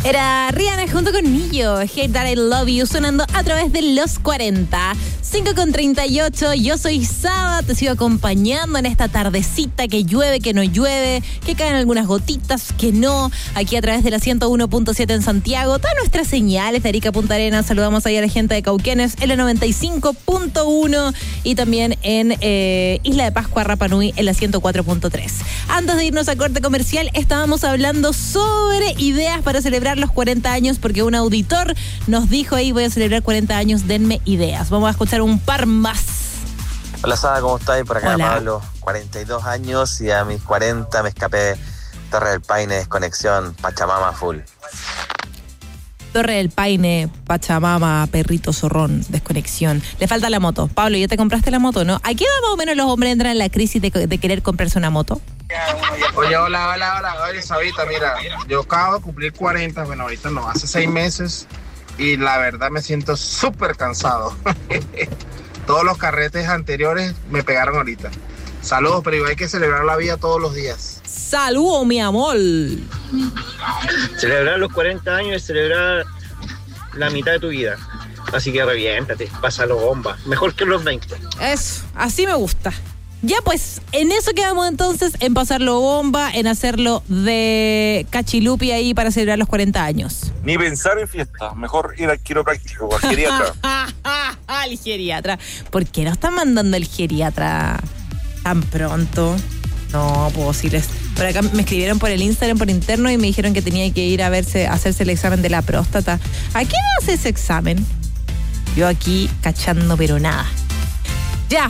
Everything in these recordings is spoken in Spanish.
Era Rihanna junto con Nillo, Hate That I Love You, sonando a través de los 40. 5:38, yo soy Saba, te sigo acompañando en esta tardecita que llueve, que no llueve, que caen algunas gotitas, que no, aquí a través de la 101.7 en Santiago, todas nuestras señales de Arica Punta Arenas, saludamos ahí a la gente de Cauquenes, en la 95.1 y también en Isla de Pascua, Rapa Nui, en la 104.3. Antes de irnos a corte comercial, estábamos hablando sobre ideas para celebrar los 40 años, porque un auditor nos dijo ahí, voy a celebrar 40 años, denme ideas. Vamos a escuchar un par más. Hola Sara, ¿cómo estás? Por acá Hola. Pablo, 42 años y a mis 40 me escapé. Torre del Paine, desconexión, Pachamama full. Torre del Paine, Pachamama, Perrito Zorrón, desconexión. Le falta la moto. Pablo, ¿ya te compraste la moto, no? ¿A qué edad más o menos los hombres entran en la crisis de querer comprarse una moto? Oye, hola. Oye, Sabita, mira, yo acabo de cumplir 40, bueno, ahorita no, hace 6 meses, y la verdad me siento súper cansado. Todos los carretes anteriores me pegaron ahorita. Saludos, pero igual hay que celebrar la vida todos los días. ¡Saludos, mi amor! Celebrar los 40 años es celebrar la mitad de tu vida. Así que reviéntate, pásalo bomba. Mejor que los 20. Eso, así me gusta. Ya pues, en eso quedamos entonces, en pasarlo bomba, en hacerlo de cachilupi ahí para celebrar los 40 años. Ni pensar en fiesta, mejor ir al quiropráctico o al geriatra. Al geriatra. ¿Por qué no están mandando el geriatra tan pronto? No, pues si les... Por acá me escribieron por el Instagram, por interno, y me dijeron que tenía que ir a hacerse el examen de la próstata. ¿A qué hace ese examen? Yo aquí cachando, pero nada. Ya,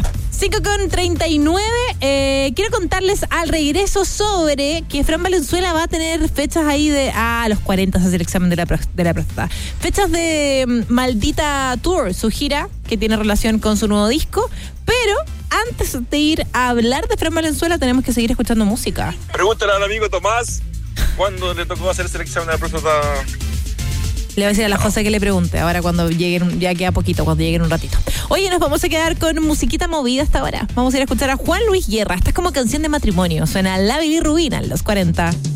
5:39. Quiero contarles al regreso sobre que Fran Valenzuela va a tener fechas ahí de... a los 40 se hace el examen de la próstata. Fechas de Maldita Tour, su gira que tiene relación con su nuevo disco. Pero antes de ir a hablar de Fran Valenzuela tenemos que seguir escuchando música. Pregúntale al amigo Tomás cuándo le tocó hacer el examen de la próstata. Le voy a decir a la José que le pregunte ahora cuando lleguen, ya queda poquito, cuando lleguen un ratito. Oye, nos vamos a quedar con musiquita movida hasta ahora. Vamos a ir a escuchar a Juan Luis Guerra. Esta es como canción de matrimonio. Suena La Bilirrubina en los 40.